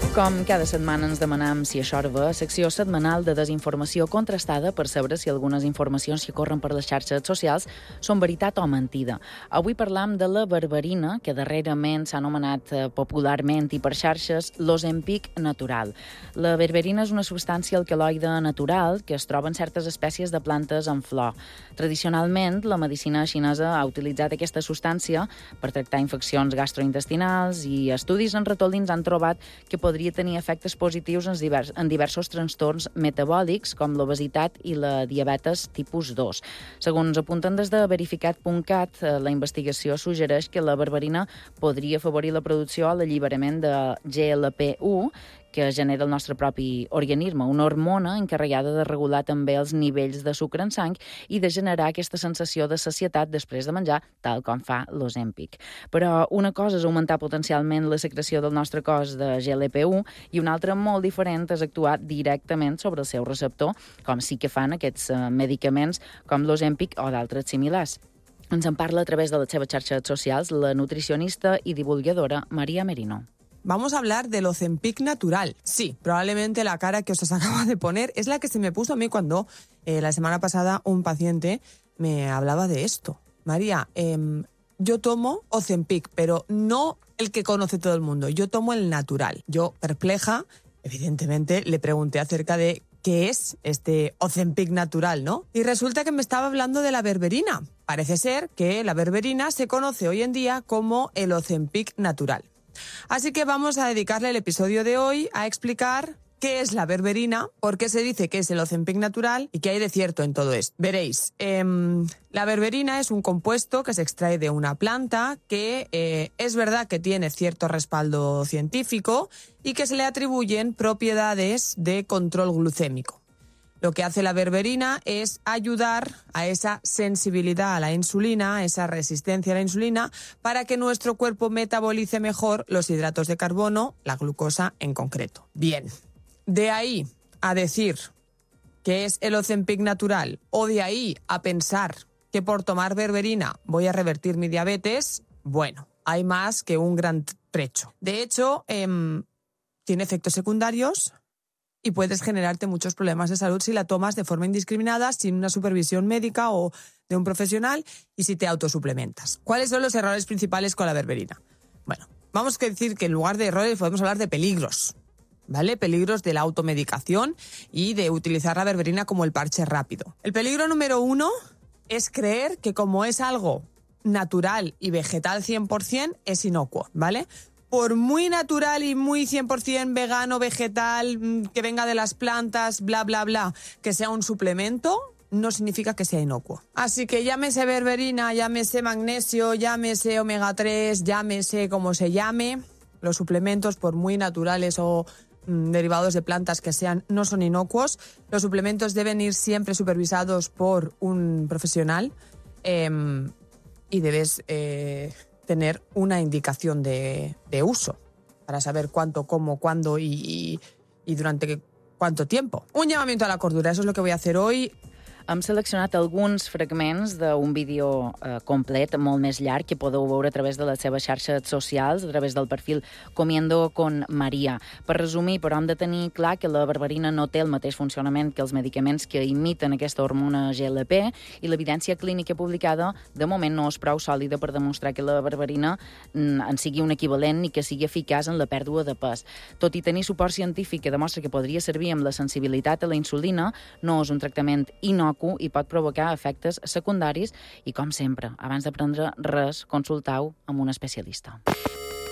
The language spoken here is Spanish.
Com cada setmana ens demanam si això va, secció setmanal de desinformació contrastada per saber si algunes informacions que corren per les xarxes socials són veritat o mentida. Avui parlam de la berberina, que darrerament s'ha anomenat popularment i per xarxes l'Ozempic natural. La berberina és una substància alcaloide natural que es troba en certes espècies de plantes en flor. Tradicionalment, la medicina xinesa ha utilitzat aquesta substància per tractar infeccions gastrointestinals i estudis en ratolins han trobat que podria tenir efectes positius en diversos trastorns metabòlics com l'obesitat i la diabetes tipus 2. Segons apunten des de verificat.cat, la investigació suggereix que la berberina podria afavorir la producció o l'alliberament de GLP-1, que genera el nostre propi organisme, una hormona encarregada de regular també els nivells de sucre en sang i de generar aquesta sensació de sacietat després de menjar, tal com fa l'Ozempic. Però una cosa és augmentar potencialment la secreció del nostre cos de GLP-1 i una altra molt diferent és actuar directament sobre el seu receptor, com sí que fan aquests medicaments com l'Ozempic o d'altres similars. Ens en parla a través de les seves xarxes socials la nutricionista i divulgadora María Merino. Vamos a hablar del Ozempic natural. Sí, probablemente la cara que os acaba de poner es la que se me puso a mí cuando la semana pasada un paciente me hablaba de esto. María, yo tomo Ozempic, pero no el que conoce todo el mundo. Yo tomo el natural. Yo, perpleja, evidentemente, le pregunté acerca de qué es este Ozempic natural, ¿no? Y resulta que me estaba hablando de la berberina. Parece ser que la berberina se conoce hoy en día como el Ozempic natural. Así que vamos a dedicarle el episodio de hoy a explicar qué es la berberina, por qué se dice que es el Ozempic natural y qué hay de cierto en todo esto. Veréis, la berberina es un compuesto que se extrae de una planta que es verdad que tiene cierto respaldo científico y que se le atribuyen propiedades de control glucémico. Lo que hace la berberina es ayudar a esa sensibilidad a la insulina, a esa resistencia a la insulina, para que nuestro cuerpo metabolice mejor los hidratos de carbono, la glucosa en concreto. Bien, de ahí a decir que es el Ozempic natural o de ahí a pensar que por tomar berberina voy a revertir mi diabetes, bueno, hay más que un gran trecho. De hecho, tiene efectos secundarios y puedes generarte muchos problemas de salud si la tomas de forma indiscriminada, sin una supervisión médica o de un profesional y si te autosuplementas. ¿Cuáles son los errores principales con la berberina? Bueno, vamos a decir que en lugar de errores podemos hablar de peligros, ¿vale? Peligros de la automedicación y de utilizar la berberina como el parche rápido. El peligro número 1 es creer que como es algo natural y vegetal 100% es inocuo, ¿vale? Por muy natural y muy 100% vegano, vegetal, que venga de las plantas, bla, bla, bla, que sea un suplemento, no significa que sea inocuo. Así que llámese berberina, llámese magnesio, llámese omega 3, llámese como se llame, los suplementos, por muy naturales o derivados de plantas que sean, no son inocuos. Los suplementos deben ir siempre supervisados por un profesional y debes tener una indicación de uso para saber cuánto, cómo, cuándo y durante cuánto tiempo. Un llamamiento a la cordura, eso es lo que voy a hacer hoy. Hem seleccionat alguns fragments d'un vídeo complet, molt més llarg, que podeu veure a través de les seves xarxes socials, a través del perfil Comiendo con María. Per resumir, però, hem de tenir clar que la berberina no té el mateix funcionament que els medicaments que imiten aquesta hormona GLP i l'evidència clínica publicada de moment no és prou sòlida per demostrar que la berberina en sigui un equivalent ni que sigui eficaç en la pèrdua de pes. Tot i tenir suport científic que demostra que podria servir amb la sensibilitat a la insulina, no és un tractament inocu i pot provocar efectes secundaris i, com sempre, abans de prendre res, consultau amb un especialista.